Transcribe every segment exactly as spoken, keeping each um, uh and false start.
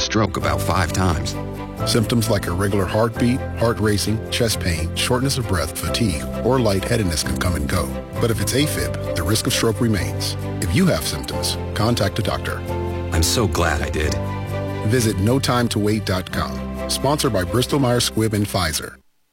stroke about five times. Symptoms like irregular heartbeat, heart racing, chest pain, shortness of breath, fatigue, or lightheadedness can come and go. But if it's AFib, the risk of stroke remains. If you have symptoms, contact a doctor. I'm so glad I did. Visit no time to wait dot com. Sponsored by Bristol Myers Squibb and Pfizer.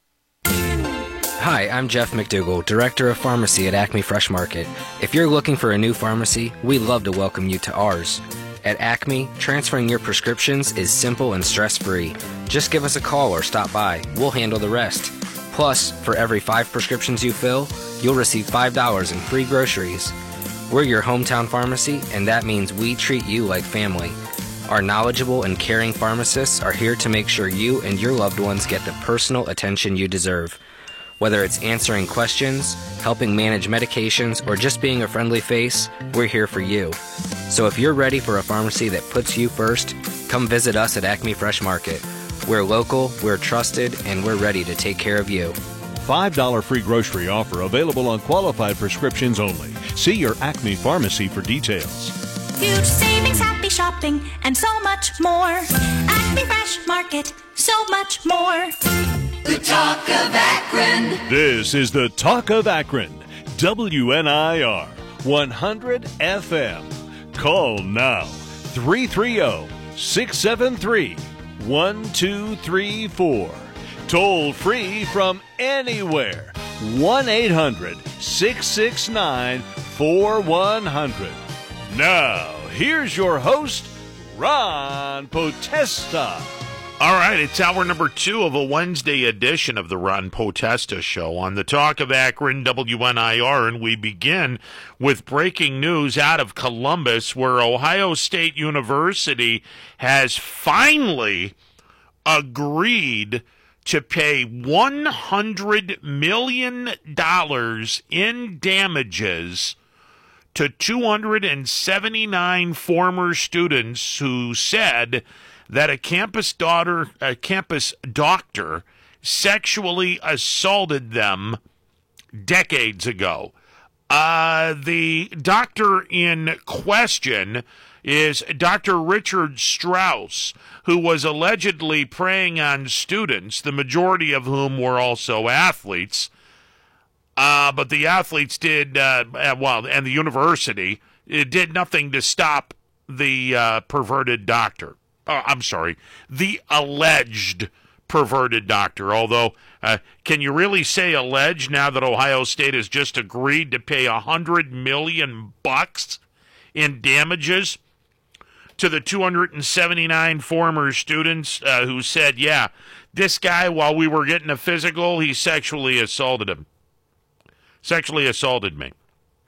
Hi, I'm Jeff McDougall, Director of Pharmacy at Acme Fresh Market. If you're looking for a new pharmacy, we'd love to welcome you to ours. At Acme, transferring your prescriptions is simple and stress-free. Just give us a call or stop by. We'll handle the rest. Plus, for every five prescriptions you fill, you'll receive five dollars in free groceries. We're your hometown pharmacy, and that means we treat you like family. Our knowledgeable and caring pharmacists are here to make sure you and your loved ones get the personal attention you deserve. Whether it's answering questions, helping manage medications, or just being a friendly face, we're here for you. So if you're ready for a pharmacy that puts you first, come visit us at Acme Fresh Market. We're local, we're trusted, and we're ready to take care of you. five dollars free grocery offer available on qualified prescriptions only. See your Acme pharmacy for details. Huge savings, happy shopping, and so much more. Acme Fresh Market, so much more. The Talk of Akron. This is the Talk of Akron. W N I R one hundred F M. Call now. three three zero, six seven three, one two three four. Toll free from anywhere. one eight hundred, six six nine, four one zero zero. Now, here's your host, Ron Potesta. All right, it's hour number two of a Wednesday edition of the Ron Potesta Show on the Talk of Akron, W N I R, and we begin with breaking news out of Columbus, where Ohio State University has finally agreed to pay one hundred million dollars in damages to two hundred seventy-nine former students who said that a campus daughter, a campus doctor sexually assaulted them decades ago. Uh, the doctor in question is Doctor Richard Strauss, who was allegedly preying on students, the majority of whom were also athletes. Uh, but the athletes did, uh, well, and the university, it did nothing to stop the uh, perverted doctor. Oh, I'm sorry, the alleged perverted doctor. Although, uh, can you really say alleged now that Ohio State has just agreed to pay a hundred million bucks in damages to the two hundred seventy-nine former students uh, who said, yeah, this guy, while we were getting a physical, he sexually assaulted him. Sexually assaulted me.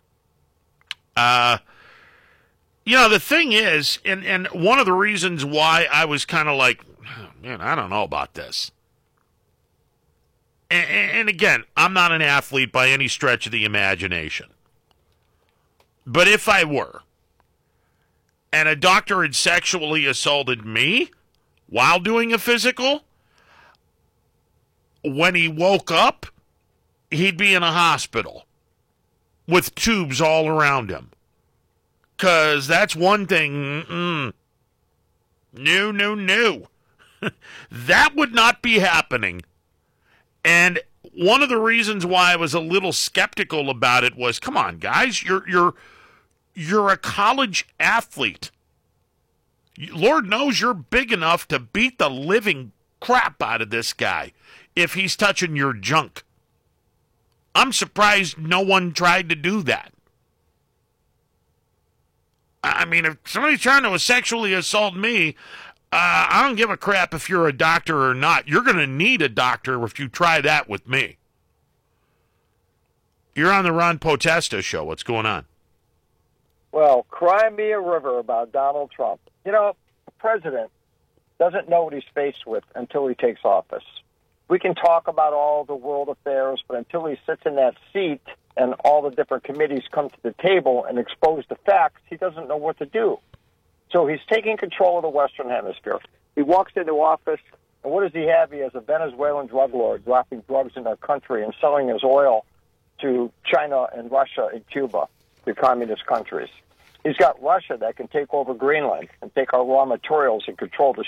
Uh, you know, the thing is, and, and one of the reasons why I was kind of like, oh, man, I don't know about this. And, and again, I'm not an athlete by any stretch of the imagination. But if I were, and a doctor had sexually assaulted me while doing a physical, when he woke up, he'd be in a hospital with tubes all around him. Because that's one thing. Mm-mm. No, no, no. That would not be happening. And one of the reasons why I was a little skeptical about it was, come on, guys, you're you're you're a college athlete. Lord knows you're big enough to beat the living crap out of this guy if he's touching your junk. I'm surprised no one tried to do that. I mean, if somebody's trying to sexually assault me, uh, I don't give a crap if you're a doctor or not. You're going to need a doctor if you try that with me. You're on the Ron Potesta Show. What's going on? Well, cry me a river about Donald Trump. You know, the president doesn't know what he's faced with until he takes office. We can talk about all the world affairs, but until he sits in that seat and all the different committees come to the table and expose the facts, he doesn't know what to do. So he's taking control of the Western Hemisphere. He walks into office, and what does he have? He has a Venezuelan drug lord dropping drugs in our country and selling his oil to China and Russia and Cuba, the communist countries. He's got Russia that can take over Greenland and take our raw materials and control the